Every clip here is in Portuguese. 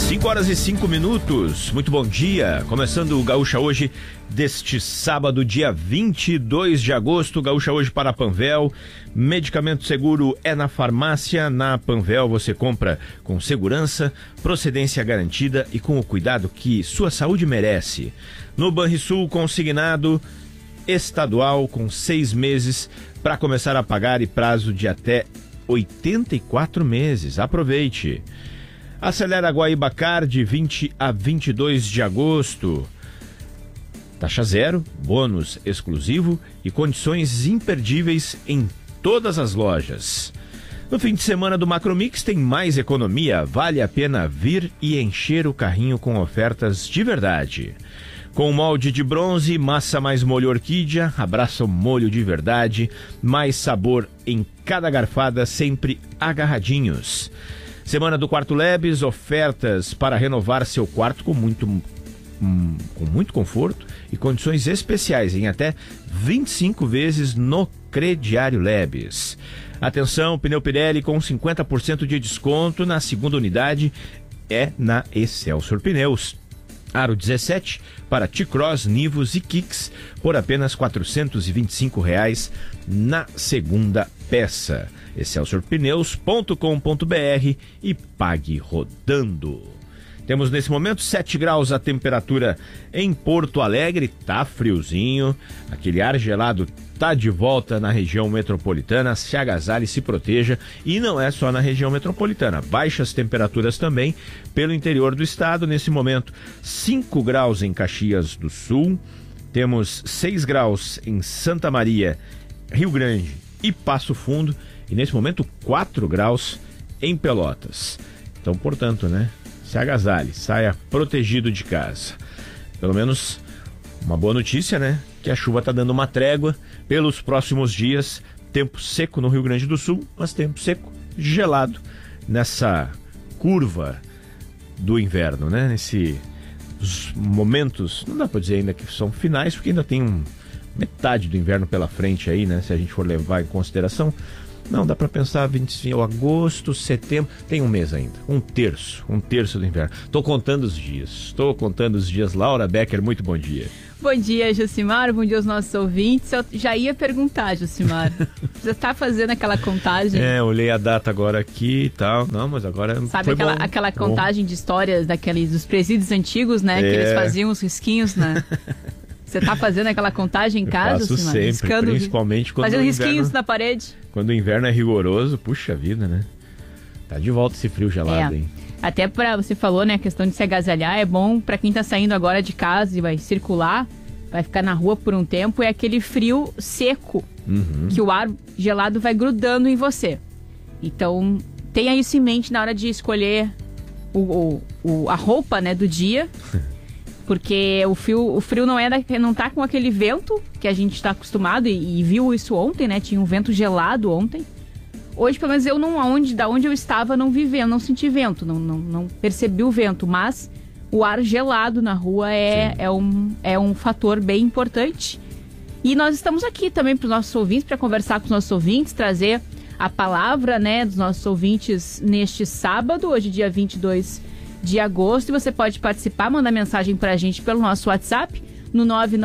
5h05. Muito bom dia. Começando o Gaúcha Hoje deste sábado, dia 22 de agosto. Gaúcha Hoje para a Panvel. Medicamento seguro é na farmácia. Na Panvel você compra com segurança, procedência garantida e com o cuidado que sua saúde merece. No Banrisul, consignado estadual com 6 meses para começar a pagar e prazo de até 84 meses. Aproveite. Acelera Guaibacar de 20 a 22 de agosto. Taxa zero, bônus exclusivo e condições imperdíveis em todas as lojas. No fim de semana do Macromix tem mais economia. Vale a pena vir e encher o carrinho com ofertas de verdade. Com molde de bronze, massa mais molho orquídea, abraça o molho de verdade, mais sabor em cada garfada, sempre agarradinhos. Semana do Quarto Labs, ofertas para renovar seu quarto com muito conforto e condições especiais em até 25 vezes no Crediário Labs. Atenção, pneu Pirelli com 50% de desconto na segunda unidade é na Excelsior Pneus. Aro 17 para T-Cross, Nivus e Kicks por apenas R$ 425 na segunda peça. excelsiorpneus.com.br e pague rodando. Temos nesse momento 7 graus a temperatura em Porto Alegre, tá friozinho, aquele ar gelado tá de volta na região metropolitana, se agasalhe, se proteja, e não é só na região metropolitana, baixas temperaturas também pelo interior do estado, nesse momento 5 graus em Caxias do Sul, temos 6 graus em Santa Maria, Rio Grande e Passo Fundo, e nesse momento 4 graus em Pelotas. Então, portanto, né, se agasalhe, saia protegido de casa. Pelo menos uma boa notícia, né, que a chuva está dando uma trégua pelos próximos dias. Tempo seco no Rio Grande do Sul, mas tempo seco gelado nessa curva do inverno, né, nesses momentos, não dá para dizer ainda que são finais, porque ainda tem metade do inverno pela frente aí, né, se a gente for levar em consideração. Não, dá para pensar 25, agosto, setembro, tem um mês ainda, um terço do inverno. Tô contando os dias. Laura Becker, muito bom dia. Bom dia, Josimar, bom dia aos nossos ouvintes. Eu já ia perguntar, Josimar, você tá fazendo aquela contagem? Olhei a data agora aqui e tal, não, mas agora sabe foi aquela contagem de histórias dos presídios antigos, né, que eles faziam os risquinhos, né? Você tá fazendo aquela contagem em casa? Faço sempre, riscando, principalmente quando fazendo o inverno, risquinhos na parede. Quando o inverno é rigoroso, puxa vida, né? Tá de volta esse frio gelado, hein? Até você falou, né, a questão de se agasalhar, é bom pra quem tá saindo agora de casa e vai circular, vai ficar na rua por um tempo, é aquele frio seco, que o ar gelado vai grudando em você. Então, tenha isso em mente na hora de escolher a roupa, né, do dia. Porque o frio não tá com aquele vento que a gente está acostumado e viu isso ontem, né? Tinha um vento gelado ontem. Hoje, pelo menos, da onde eu estava, não vi vento, não senti vento, não percebi o vento. Mas o ar gelado na rua é um fator bem importante. E nós estamos aqui também para os nossos ouvintes, para conversar com os nossos ouvintes, trazer a palavra, né, dos nossos ouvintes neste sábado, hoje dia 22 de agosto, e você pode participar, mandar mensagem pra gente pelo nosso WhatsApp no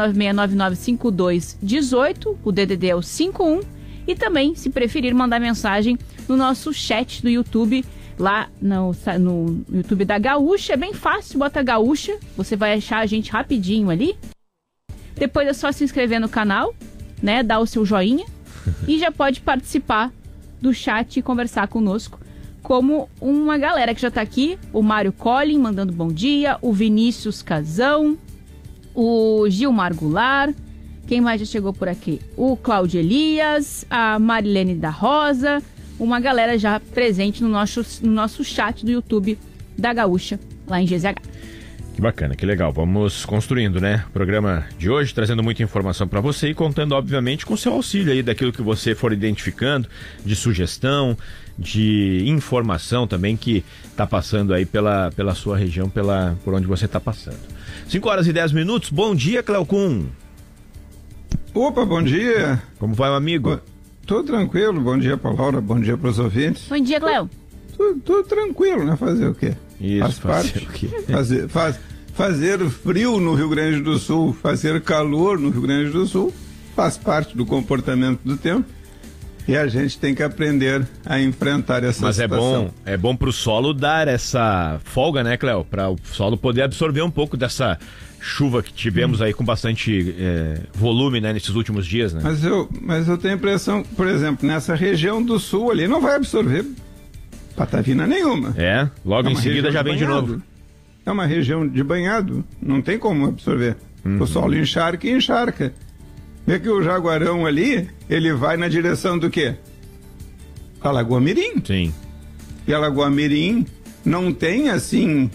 996995218, o DDD é o 51, e também, se preferir, mandar mensagem no nosso chat do YouTube, lá no YouTube da Gaúcha. É bem fácil, bota Gaúcha, você vai achar a gente rapidinho ali. Depois é só se inscrever no canal, né, dar o seu joinha e já pode participar do chat e conversar conosco, como uma galera que já tá aqui, o Mário Collin mandando bom dia, o Vinícius Casão, o Gilmar Goulart, quem mais já chegou por aqui? O Cláudio Elias, a Marilene da Rosa, uma galera já presente no nosso chat do YouTube da Gaúcha, lá em GZH. Que bacana, que legal. Vamos construindo, né? O programa de hoje, trazendo muita informação para você e contando, obviamente, com o seu auxílio aí daquilo que você for identificando, de sugestão, de informação também que está passando aí pela sua região, por onde você está passando. 5h10. Bom dia, Cleocum. Opa, bom dia. Como vai, meu amigo? Tudo tranquilo. Bom dia para Laura, bom dia para os ouvintes. Bom dia, Cleo. Tudo tranquilo, né? Fazer o quê? Isso, faz parte. Fazer frio no Rio Grande do Sul, fazer calor no Rio Grande do Sul, faz parte do comportamento do tempo. E a gente tem que aprender a enfrentar essa situação. Mas é bom para o solo dar essa folga, né, Cléo? Para o solo poder absorver um pouco dessa chuva que tivemos aí com bastante volume, né, nesses últimos dias, né? Mas eu tenho a impressão, por exemplo, nessa região do sul ali não vai absorver patavina nenhuma. Logo em seguida já vem de novo. É uma região de banhado, não tem como absorver. O solo encharca e encharca. Vê que o Jaguarão ali, ele vai na direção do quê? A Lagoa Mirim. Sim. E a Lagoa Mirim não tem assim,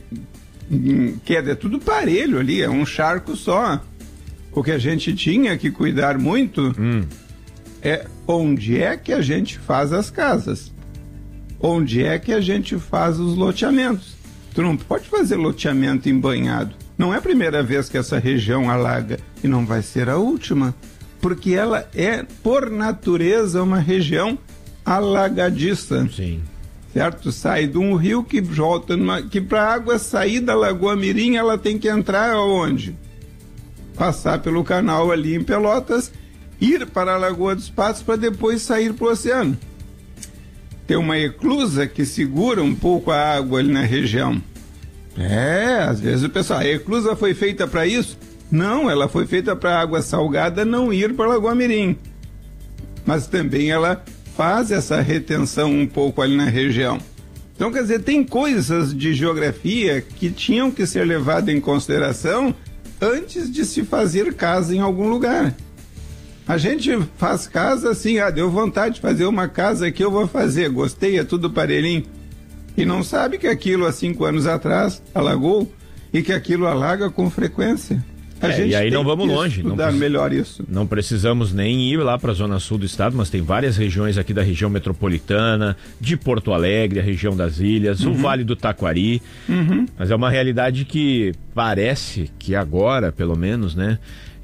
queda, é tudo parelho ali, é um charco só. O que a gente tinha que cuidar muito é onde é que a gente faz as casas. Onde é que a gente faz os loteamentos. Tu não pode fazer loteamento em banhado. Não é a primeira vez que essa região alaga e não vai ser a última, porque ela é, por natureza, uma região alagadiça. Sim. Certo? Sai de um rio que volta que para a água sair da Lagoa Mirim, ela tem que entrar aonde? Passar pelo canal ali em Pelotas, ir para a Lagoa dos Patos para depois sair para o oceano. Tem uma eclusa que segura um pouco a água ali na região. Às vezes o pessoal, a eclusa foi feita para isso? Não, ela foi feita para a água salgada não ir para a Lagoa Mirim. Mas também ela faz essa retenção um pouco ali na região. Então, quer dizer, tem coisas de geografia que tinham que ser levadas em consideração antes de se fazer casa em algum lugar. A gente faz casa assim, deu vontade de fazer uma casa que eu vou fazer, gostei, é tudo parelhinho. E não sabe que aquilo há 5 anos atrás alagou e que aquilo alaga com frequência. E aí não vamos longe. Estudar melhor isso. Não precisamos nem ir lá para a zona sul do estado, mas tem várias regiões aqui da região metropolitana, de Porto Alegre, a região das ilhas, o Vale do Taquari. Mas é uma realidade que parece que agora, pelo menos, né?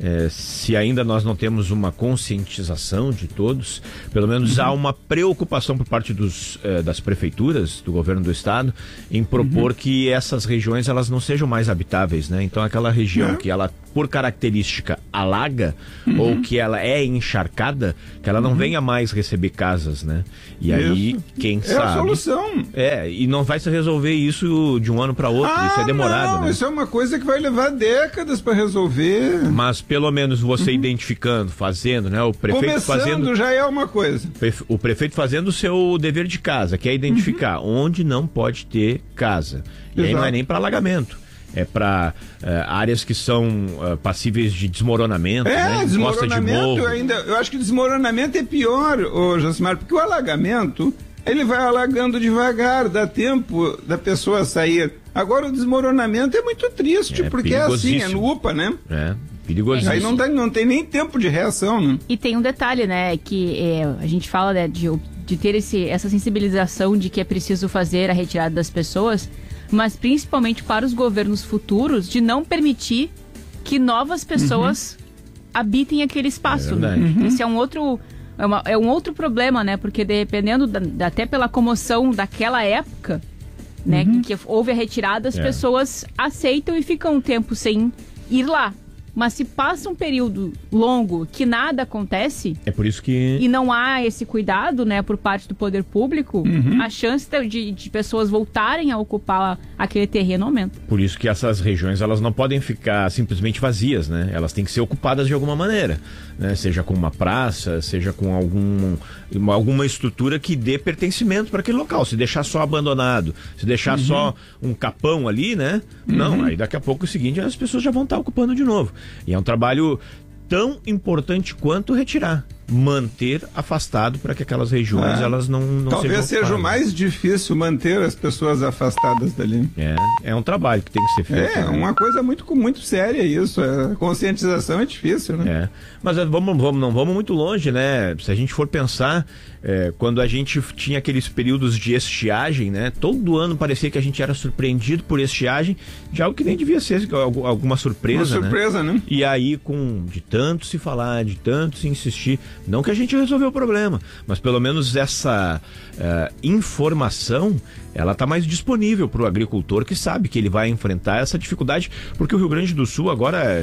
Se ainda nós não temos uma conscientização de todos, pelo menos há uma preocupação por parte das prefeituras, do governo do estado, em propor que essas regiões elas não sejam mais habitáveis, né? Então aquela região que ela, por característica, alaga ou que ela é encharcada, que ela não venha mais receber casas, né? E aí, quem sabe... É a solução. E não vai se resolver isso de um ano para outro, isso é demorado, não, né? Isso é uma coisa que vai levar décadas para resolver. Mas pelo menos você identificando, fazendo, né? O prefeito fazendo já é uma coisa. O prefeito fazendo o seu dever de casa, que é identificar onde não pode ter casa. E aí não é nem para alagamento. É para áreas que são passíveis de desmoronamento, né? Desmoronamento ainda. Eu acho que o desmoronamento é pior, Josimar, porque o alagamento ele vai alagando devagar, dá tempo da pessoa sair. Agora o desmoronamento é muito triste, porque é assim, é no UPA, né? Perigosíssimo. Aí não tem nem tempo de reação, né? E tem um detalhe, né, que a gente fala, né, de ter essa sensibilização de que é preciso fazer a retirada das pessoas, mas principalmente para os governos futuros, de não permitir que novas pessoas habitem aquele espaço. Esse é um outro problema, né? Porque dependendo até pela comoção daquela época, né, que houve a retirada, as pessoas aceitam e ficam um tempo sem ir lá. Mas se passa um período longo que nada acontece, é por isso que... e não há esse cuidado, né, por parte do poder público, a chance de pessoas voltarem a ocupar aquele terreno aumenta. Por isso que essas regiões elas não podem ficar simplesmente vazias, né? Elas têm que ser ocupadas de alguma maneira, né? Seja com uma praça, seja com alguma estrutura que dê pertencimento para aquele local. Se deixar só abandonado, se deixar só um capão ali, né? Não, aí daqui a pouco o seguinte, as pessoas já vão estar ocupando de novo. E é um trabalho tão importante quanto retirar, manter afastado para que aquelas regiões elas não talvez sejam seja o mais difícil manter as pessoas afastadas dali. É um trabalho que tem que ser feito. É uma coisa muito séria isso. A conscientização é difícil, né? Mas não vamos muito longe, né? Se a gente for pensar, quando a gente tinha aqueles períodos de estiagem, né? Todo ano parecia que a gente era surpreendido por estiagem, de algo que nem devia ser alguma surpresa, né? E aí, de tanto se falar, de tanto se insistir, Não que a gente resolveu o problema, mas pelo menos essa informação, ela está mais disponível para o agricultor que sabe que ele vai enfrentar essa dificuldade, porque o Rio Grande do Sul agora,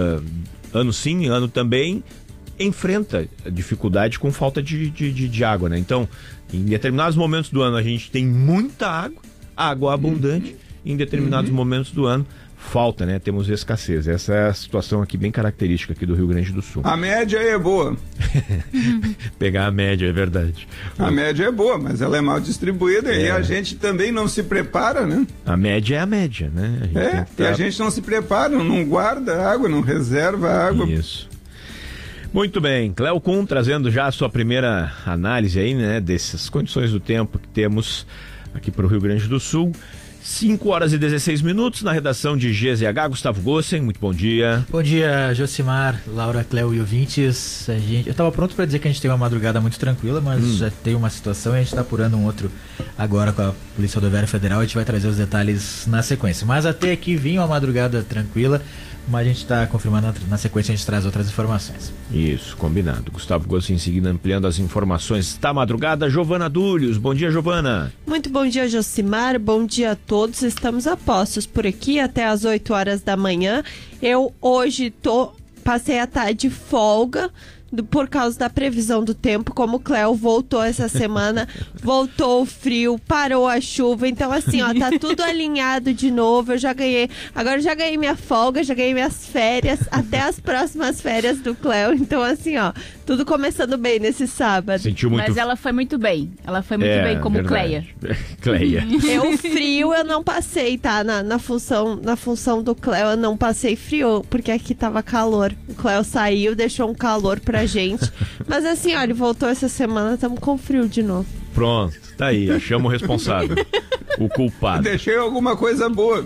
ano sim, ano também, enfrenta dificuldade com falta de água, né? Então, em determinados momentos do ano a gente tem muita água abundante, em determinados momentos do ano falta, né? Temos escassez. Essa é a situação aqui bem característica aqui do Rio Grande do Sul. A média é boa. Pegar a média, é verdade. A média é boa, mas ela é mal distribuída e a gente também não se prepara, né? A média é a média, né? E a gente não se prepara, não guarda água, não reserva água. Isso. Muito bem, Cléo Kuhn trazendo já a sua primeira análise aí, né, dessas condições do tempo que temos aqui para o Rio Grande do Sul. 5 horas e 16 minutos na redação de GZH, Gustavo Gossen, muito bom dia. Bom dia, Josimar, Laura, Cléo e ouvintes. Eu estava pronto para dizer que a gente teve uma madrugada muito tranquila, mas já tem uma situação e a gente está apurando um outro agora com a Polícia Rodoviária Federal. A gente vai trazer os detalhes na sequência. Mas até aqui vinha uma madrugada tranquila, mas a gente está confirmando na sequência, a gente traz outras informações. Isso, combinado. Gustavo Gossen em seguida ampliando as informações da madrugada. Giovana Dúlios, bom dia, Giovana. Muito bom dia, Josimar, bom dia a todos. Estamos a postos por aqui até às 8 horas da manhã. Eu hoje passei a tarde de folga por causa da previsão do tempo, como o Cléo voltou essa semana, voltou o frio, parou a chuva, então assim, ó, tá tudo alinhado de novo, agora eu já ganhei minha folga, já ganhei minhas férias, até as próximas férias do Cléo, então assim, ó, tudo começando bem nesse sábado. Sentiu muito... Mas ela foi muito bem, bem como verdade. Cleia. O frio eu não passei, tá? Na função do Cléo eu não passei frio, porque aqui tava calor. O Cléo saiu, deixou um calor pra gente. Mas assim, olha, ele voltou essa semana, estamos com frio de novo. Pronto, tá aí, achamos o responsável, o culpado. Deixei alguma coisa boa.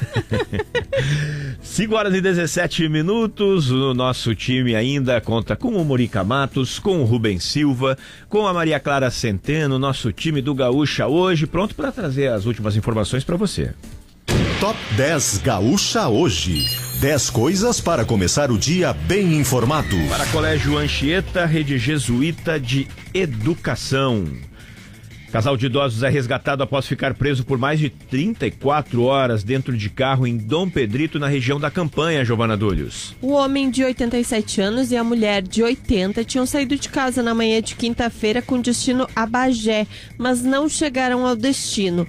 5 horas e 17 minutos, o nosso time ainda conta com o Morica Matos, com o Rubens Silva, com a Maria Clara Centeno, nosso time do Gaúcha hoje, pronto para trazer as últimas informações para você. Top 10 Gaúcha hoje. 10 coisas para começar o dia bem informado. Para Colégio Anchieta, Rede Jesuíta de Educação. Casal de idosos é resgatado após ficar preso por mais de 34 horas dentro de carro em Dom Pedrito, na região da Campanha, Giovana Dúlios. O homem de 87 anos e a mulher de 80 tinham saído de casa na manhã de quinta-feira com destino a Bagé, mas não chegaram ao destino.